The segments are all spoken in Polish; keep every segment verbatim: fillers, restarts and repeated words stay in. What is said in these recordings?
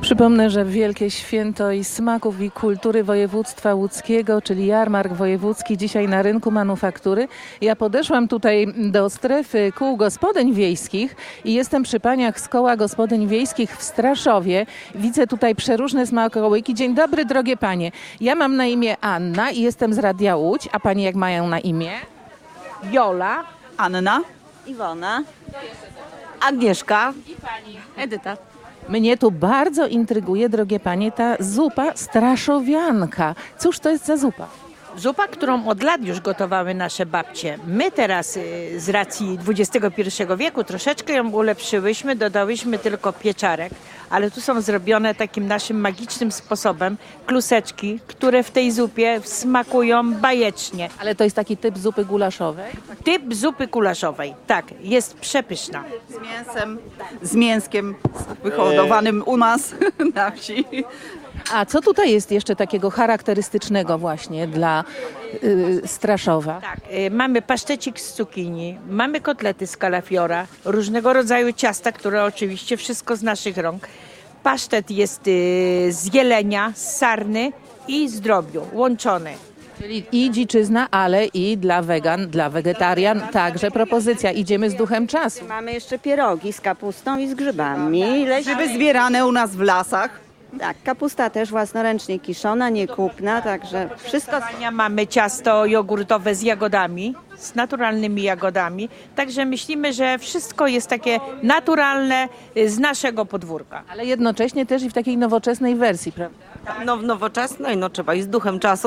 Przypomnę, że Wielkie Święto i Smaków i Kultury Województwa Łódzkiego, czyli Jarmark Wojewódzki, dzisiaj na rynku manufaktury. Ja podeszłam tutaj do strefy kół gospodyń wiejskich i jestem przy paniach z koła gospodyń wiejskich w Straszowie. Widzę tutaj przeróżne smakołyki. Dzień dobry, drogie panie. Ja mam na imię Anna i jestem z Radia Łódź. A panie jak mają na imię? Jola, Anna, Iwona, Agnieszka, i pani Edyta. Mnie tu bardzo intryguje, drogie panie, ta zupa straszowianka. Cóż to jest za zupa? zupa, którą od lat już gotowały nasze babcie. My teraz y, z racji dwudziestego pierwszego wieku troszeczkę ją ulepszyłyśmy, dodałyśmy tylko pieczarek, ale tu są zrobione takim naszym magicznym sposobem kluseczki, które w tej zupie smakują bajecznie. Ale to jest taki typ zupy gulaszowej? Typ zupy kulaszowej, tak, jest przepyszna. z mięsem, z mięskiem wyhodowanym u nas na wsi. A co tutaj jest jeszcze takiego charakterystycznego właśnie dla y, Straszowa? Tak, y, mamy pasztecik z cukinii, mamy kotlety z kalafiora, różnego rodzaju ciasta, które oczywiście wszystko z naszych rąk. Pasztet jest y, z jelenia, z sarny i z drobiu, łączony. Czyli i dziczyzna, ale i dla wegan, dla wegetarian także propozycja. Idziemy z duchem czasu. Mamy jeszcze pierogi z kapustą i z grzybami. Grzyby zbierane u nas w lasach. Tak, kapusta też własnoręcznie kiszona, nie kupna, także wszystko. Mamy ciasto jogurtowe z jagodami, z naturalnymi jagodami. Także myślimy, że wszystko jest takie naturalne z naszego podwórka. Ale jednocześnie też i w takiej nowoczesnej wersji, prawda? No, nowoczesnej, no trzeba i z duchem czasu.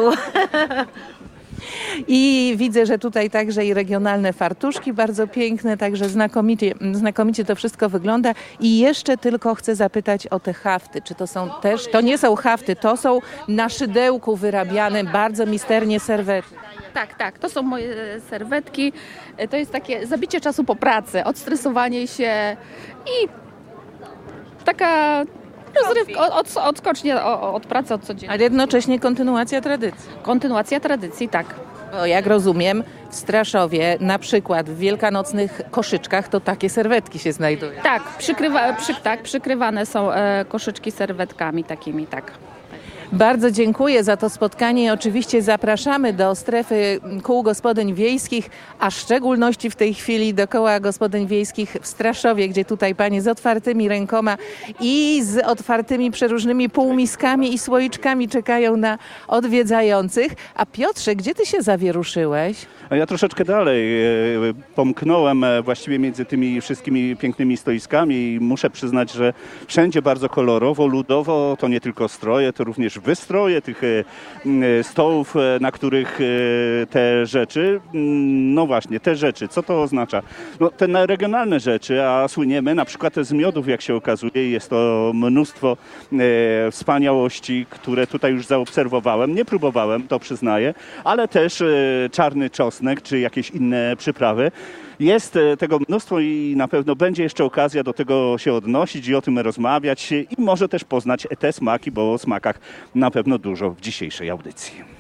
I widzę, że tutaj także i regionalne fartuszki bardzo piękne, także znakomicie, znakomicie to wszystko wygląda. I jeszcze tylko chcę zapytać o te hafty. Czy to są też, to nie są hafty, to są na szydełku wyrabiane bardzo misternie serwety. Tak, tak, to są moje serwetki. To jest takie zabicie czasu po pracy, odstresowanie się i taka rozrywka, od, odskocznie od pracy, od codzienności. Ale jednocześnie kontynuacja tradycji. Kontynuacja tradycji, tak. Bo jak rozumiem, w Straszowie na przykład w wielkanocnych koszyczkach to takie serwetki się znajdują. Tak, przykrywa, przy, tak przykrywane są e, koszyczki serwetkami takimi, tak. Bardzo dziękuję za to spotkanie i oczywiście zapraszamy do strefy kół gospodyń wiejskich, a w szczególności w tej chwili do koła gospodyń wiejskich w Straszowie, gdzie tutaj panie z otwartymi rękoma i z otwartymi przeróżnymi półmiskami i słoiczkami czekają na odwiedzających. A Piotrze, gdzie ty się zawieruszyłeś? A ja troszeczkę dalej e, pomknąłem e, właściwie między tymi wszystkimi pięknymi stoiskami i muszę przyznać, że wszędzie bardzo kolorowo, ludowo, to nie tylko stroje, to również wystroje tych e, e, stołów, e, na których e, te rzeczy, no właśnie, te rzeczy, co to oznacza? No, te regionalne rzeczy, a słyniemy na przykład z miodów, jak się okazuje, jest to mnóstwo e, wspaniałości, które tutaj już zaobserwowałem, nie próbowałem, to przyznaję, ale też e, czarny czosnek, czy jakieś inne przyprawy. Jest tego mnóstwo i na pewno będzie jeszcze okazja do tego się odnosić i o tym rozmawiać i może też poznać te smaki, bo o smakach na pewno dużo w dzisiejszej audycji.